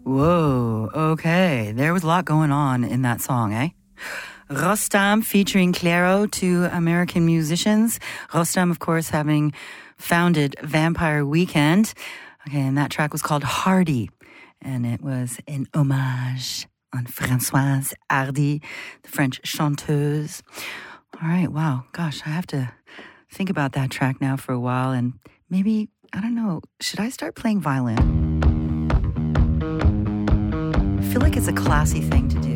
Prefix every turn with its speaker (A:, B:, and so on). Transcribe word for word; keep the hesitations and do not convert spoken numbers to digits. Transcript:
A: Whoa, okay. There was a lot going on in that song, eh? Rostam featuring Clairo, two American musicians. Rostam, of course, having founded Vampire Weekend. Okay, and that track was called Hardy. And it was an homage on Françoise Hardy, the French chanteuse. All right, wow. Gosh, I have to think about that track now for a while. And maybe, I don't know, should I start playing violin? I feel like it's a classy thing to do.